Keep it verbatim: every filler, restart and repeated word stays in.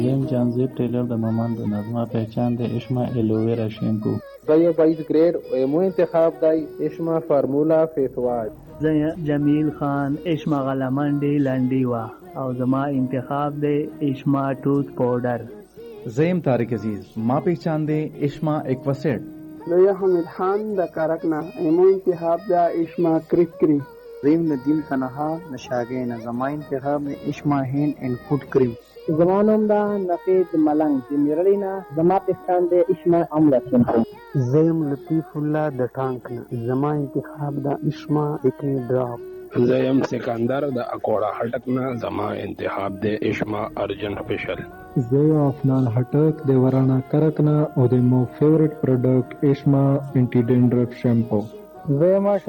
زم جانزیب ټیلر د مامان د نظمه پہچان د اشما الوویرا شیمپو. زه بایس گرید مو انتخاب دی اشما فارمولا فیس واش. زه جمیل خان اشما غلمنډي لنډي وا او زما انتخاب دی اشما ټوث پاوډر. زیم طارق عزیز ما پہچان دے اشما ایکواسیڈ. زه حمید خان د کارکنا مو انتخاب دی اشما کریک کریم. زیم ندیم تنها نشاگین زما انتخاب دی اشما هین اینڈ فوڈ کریم. زمانم دا نفید ملنگ جمیرلینا زما پہچان دے اشما عملہ شیمپو. زیم لطیف اللہ د ټانکنا زما انتخاب دا اشما اکنی ډراپ. زیم سکندر د اکوڑا هټکنا زما انتخاب دے اشما ارجن فیشل. زه افنان هټک د ورانا کرکنا او د مو فیورټ پروډکټ اشما انټی ډینډرف شیمپو. زه ما